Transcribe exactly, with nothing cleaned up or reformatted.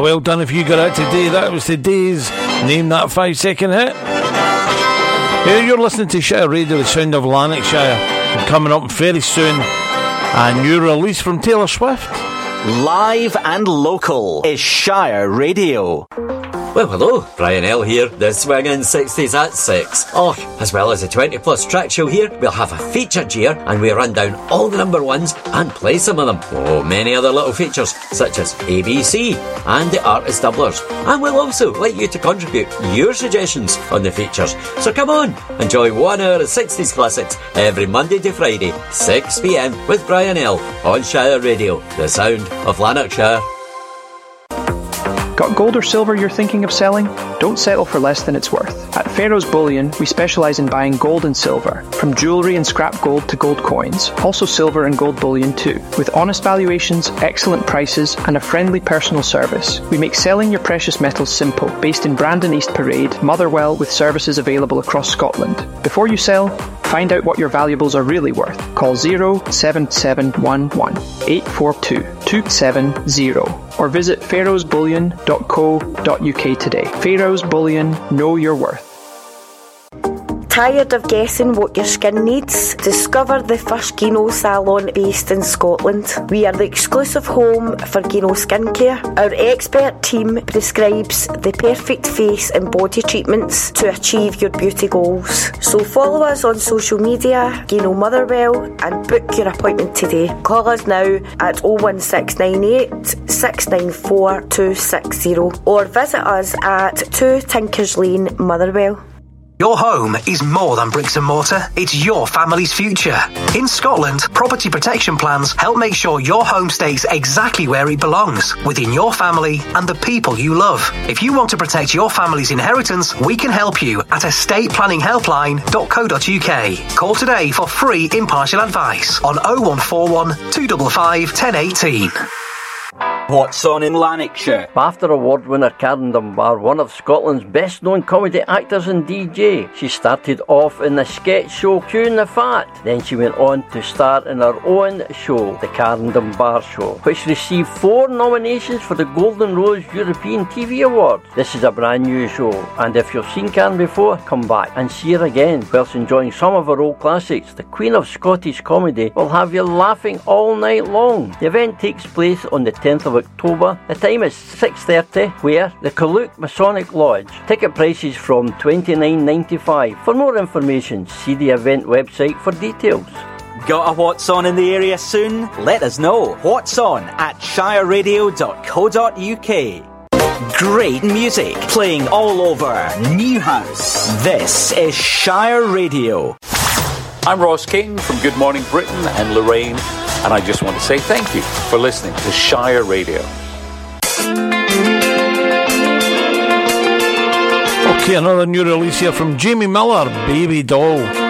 well done if you got it today. That was today's Name That Five Second Hit. Here you're listening to Shire Radio, the sound of Lanarkshire. And coming up very soon, a new release from Taylor Swift. Live and local is Shire Radio. Well, hello, Brian L here, the Swingin' sixties at six. Oh, as well as a twenty plus track show here, we'll have a featured year and we run down all the number ones and play some of them. Oh, many other little features, such as A B C and the Artist Doublers. And we'll also like you to contribute your suggestions on the features. So come on, enjoy one hour of sixties classics every Monday to Friday, six p m with Brian L on Shire Radio, the sound of Lanarkshire. Got gold or silver you're thinking of selling? Don't settle for less than it's worth. At Pharaoh's Bullion, we specialise in buying gold and silver, from jewellery and scrap gold to gold coins, also silver and gold bullion too. With honest valuations, excellent prices and a friendly personal service, we make selling your precious metals simple, based in Brandon East Parade, Motherwell, with services available across Scotland. Before you sell, find out what your valuables are really worth. Call zero seven seven one one eight four two two seven zero or visit pharaohs bullion dot co dot u k today. Pharaoh's Bullion, know your worth. Tired of guessing what your skin needs? Discover the first Gino salon based in Scotland. We are the exclusive home for Gino skincare. Our expert team prescribes the perfect face and body treatments to achieve your beauty goals. So follow us on social media, Gino Motherwell, and book your appointment today. Call us now at oh one six nine eight six nine four two six zero or visit us at two Tinkers Lane, Motherwell. Your home is more than bricks and mortar, it's your family's future. In Scotland, property protection plans help make sure your home stays exactly where it belongs, within your family and the people you love. If you want to protect your family's inheritance, we can help you at estate planning helpline dot co dot u k. Call today for free impartial advice on oh one four one two five five one oh one eight. What's on in Lanarkshire? BAFTA Award winner Karen Dunbar, one of Scotland's best known comedy actors and D J. She started off in the sketch show Queuing the Fat. Then she went on to star in her own show, The Karen Dunbar Show, which received four nominations for the Golden Rose European T V Award. This is a brand new show, and if you've seen Karen before, come back and see her again whilst enjoying some of her old classics. The Queen of Scottish Comedy will have you laughing all night long. The event takes place on the tenth of October. The time is six thirty, where? The Kaluk Masonic Lodge. Ticket prices from twenty-nine ninety-five. For more information, see the event website for details. Got a What's On in the area soon? Let us know. What's On at shire radio dot co dot u k. Great music playing all over Newhouse. This is Shire Radio. I'm Ross King from Good Morning Britain and Lorraine, and I just want to say thank you for listening to Shire Radio. Okay, another new release here from Jamie Miller, Baby Doll.